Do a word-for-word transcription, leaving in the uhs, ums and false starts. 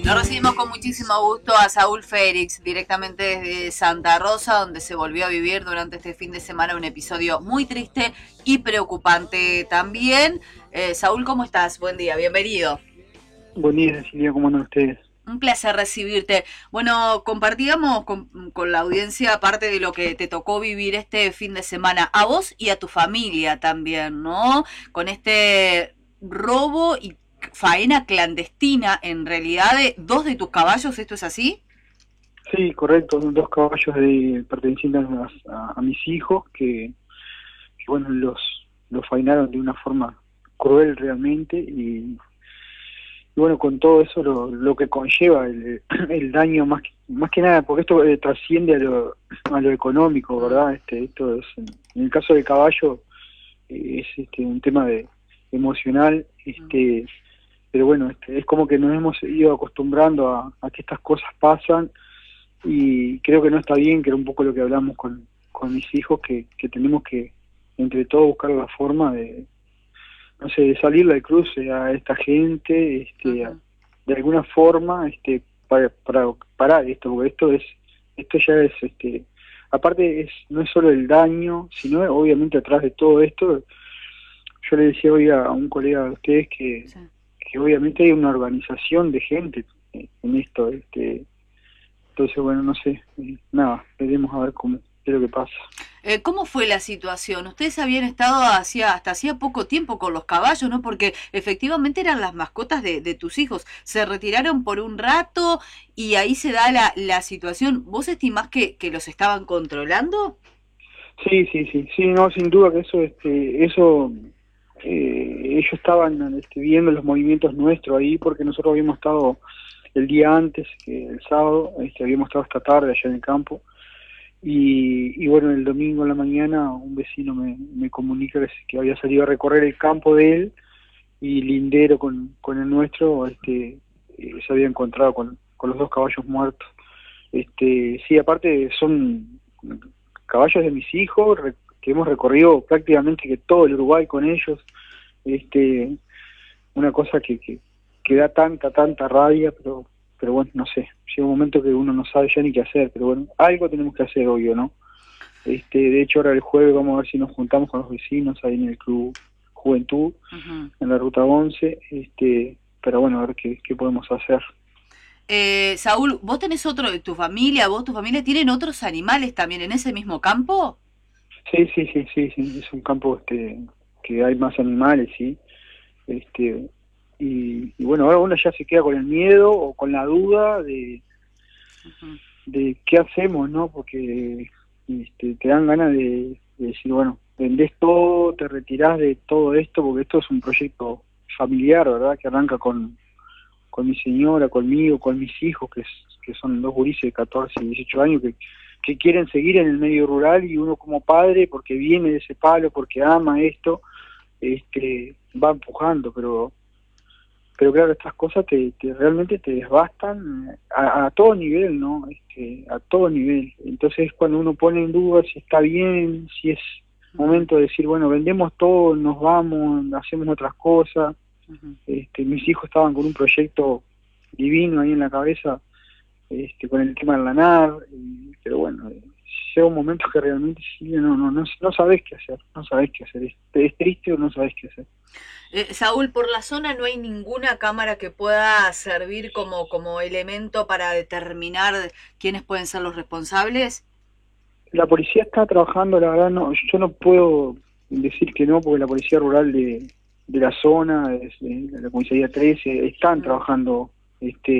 Lo recibimos con muchísimo gusto a Saúl Félix, directamente desde Santa Rosa, donde se volvió a vivir durante este fin de semana un episodio muy triste y preocupante también. Eh, Saúl, ¿cómo estás? Buen día, bienvenido. Buen día, Cecilia, ¿cómo andan ustedes? Un placer recibirte. Bueno, compartíamos con, con la audiencia parte de lo que te tocó vivir este fin de semana, a vos y a tu familia también, ¿no? Con este robo y faena clandestina, en realidad, de dos de tus caballos, ¿esto es así? Sí, correcto, son dos caballos de, pertenecientes a, a- a mis hijos que, que, bueno, los, los fainaron de una forma cruel realmente y, y bueno, con todo eso lo, lo que conlleva el, el daño más que, más que nada, porque esto eh, trasciende a lo, a lo económico, Mm, ¿verdad? Este, esto es, en el caso del caballo, eh, es este, un tema de emocional, mm. este, pero bueno, este, es como que nos hemos ido acostumbrando a, a que estas cosas pasan y creo que no está bien, que era un poco lo que hablamos con, con mis hijos, que, que tenemos que entre todos buscar la forma de, no sé, de salirle al cruce a esta gente, este, a- Ujú. de alguna forma, este, para, para parar esto, porque esto es, esto ya es, este, aparte es, no es solo el daño, sino obviamente atrás de todo esto, yo le decía hoy a, a un colega de ustedes que, Sí. que obviamente hay una organización de gente eh, en esto, este, entonces, bueno, no sé, eh, nada, veremos a ver cómo, qué es lo que pasa. Eh, ¿Cómo fue la situación? Ustedes habían estado hacía, hasta hacía poco tiempo con los caballos, ¿no? Porque efectivamente eran las mascotas de, de tus hijos. Se retiraron por un rato y ahí se da la, la situación. ¿Vos estimás que, que los estaban controlando? Sí, sí, sí, sí, no, sin duda que eso, este, eso, eh, ellos estaban este, viendo los movimientos nuestros ahí, porque nosotros habíamos estado el día antes, que el sábado, este, habíamos estado esta tarde allá en el campo, y, y bueno, el domingo en la mañana un vecino me, me comunica que, que había salido a recorrer el campo de él, y lindero con, con el nuestro, este, eh, se había encontrado con, con los dos caballos muertos. Este, sí, aparte son caballos de mis hijos, re- que hemos recorrido prácticamente que todo el Uruguay con ellos, este, una cosa que, que, que da tanta, tanta rabia, pero, pero bueno, no sé, llega un momento que uno no sabe ya ni qué hacer, pero bueno, algo tenemos que hacer, obvio, ¿no? Este, de hecho ahora el jueves vamos a ver si nos juntamos con los vecinos ahí en el club Juventud, Ujú. en la ruta once, este, pero bueno, a ver qué, qué podemos hacer. Eh, Saúl, ¿vos tenés otro de tu familia? ¿Vos, tu familia tienen otros animales también en ese mismo campo? Sí, sí, sí, sí, sí, es un campo este, que hay más animales, sí. Este, y, y bueno, ahora uno ya se queda con el miedo o con la duda de, Ujú. de qué hacemos, ¿no? Porque este, te dan ganas de, de decir, bueno, vendés todo, te retirás de todo esto, porque esto es un proyecto familiar, ¿verdad? Que arranca con, con mi señora, conmigo, con mis hijos, que, es, que son dos gurises de catorce y dieciocho años, que, que quieren seguir en el medio rural, y uno como padre, porque viene de ese palo, porque ama esto, este, va empujando, pero pero claro, estas cosas te, te realmente te desbastan a, a todo nivel, ¿no? Este, a todo nivel. Entonces cuando uno pone en duda si está bien, si es Ujú. momento de decir, bueno, vendemos todo, nos vamos, hacemos otras cosas. Ujú. Este, mis hijos estaban con un proyecto divino ahí en la cabeza, este, con el tema del lanar, y, pero bueno, eh, llega un momento que realmente sí, no, no, no, no sabés qué hacer, no sabés qué hacer, es, es triste o no sabés qué hacer. Eh, Saúl, por la zona no hay ninguna cámara que pueda servir como, como elemento para determinar quiénes pueden ser los responsables. La policía está trabajando, la verdad, no, yo no puedo decir que no, porque la policía rural de, de la zona, de, de la comisaría trece, están Mm. trabajando este